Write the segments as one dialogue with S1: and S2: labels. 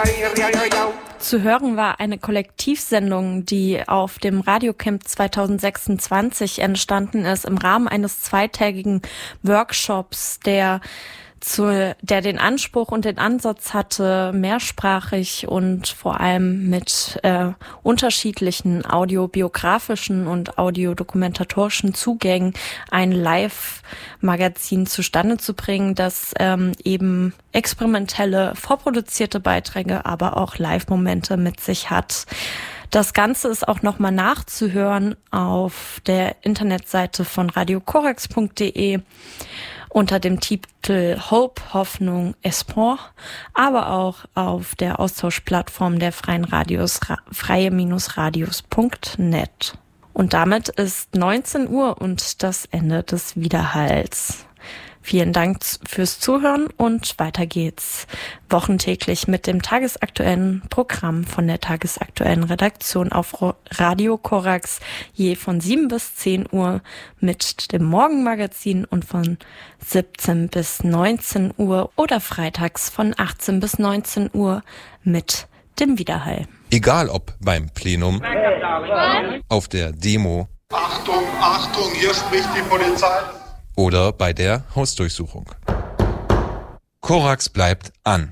S1: Zu hören war eine Kollektivsendung, die auf dem Radiocamp 2026 entstanden ist, im Rahmen eines zweitägigen Workshops, der den Anspruch und den Ansatz hatte, mehrsprachig und vor allem mit unterschiedlichen audiobiografischen und audiodokumentatorischen Zugängen ein Live-Magazin zustande zu bringen, das eben experimentelle, vorproduzierte Beiträge, aber auch Live-Momente mit sich hat. Das Ganze ist auch nochmal nachzuhören auf der Internetseite von radiokorax.de unter dem Titel Hope, Hoffnung, Espoir, aber auch auf der Austauschplattform der Freien Radios, freie-radios.net. Und damit ist 19 Uhr und das Ende des Widerhalls. Vielen Dank fürs Zuhören und weiter geht's wochentäglich mit dem tagesaktuellen Programm von der tagesaktuellen Redaktion auf Radio Korax, je von 7 bis 10 Uhr mit dem Morgenmagazin und von 17 bis 19 Uhr oder freitags von 18 bis 19 Uhr mit dem Widerhall.
S2: Egal ob beim Plenum, auf der Demo,
S3: Achtung, Achtung, hier spricht die Polizei.
S2: Oder bei der Hausdurchsuchung. Korax bleibt an.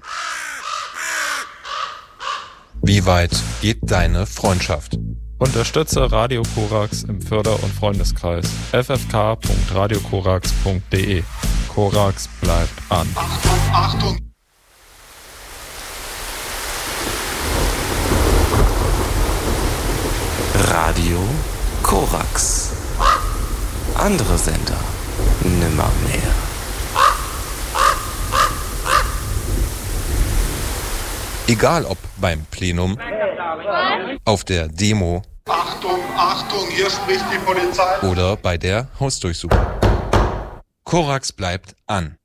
S2: Wie weit geht deine Freundschaft?
S4: Unterstütze Radio Korax im Förder- und Freundeskreis ffk.radiokorax.de. Korax bleibt an.
S3: Achtung, Achtung.
S5: Radio Korax. Andere Sender nimmermehr.
S2: Egal ob beim Plenum, auf der Demo,
S3: Achtung, Achtung, hier spricht die Polizei.
S2: oder bei der Hausdurchsuchung. Korax bleibt an.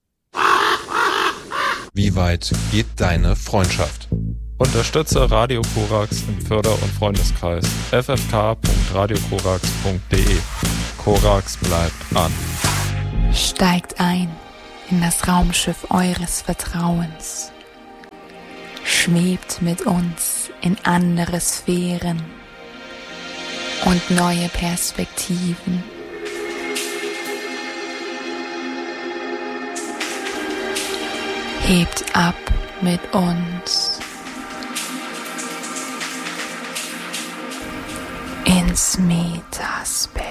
S2: Wie weit geht deine Freundschaft?
S4: Unterstütze Radio Korax im Förder- und Freundeskreis ffk.radiokorax.de. Korax bleibt an.
S6: Steigt ein in das Raumschiff eures Vertrauens. Schwebt mit uns in andere Sphären und neue Perspektiven. Hebt ab mit uns ins Metaspace.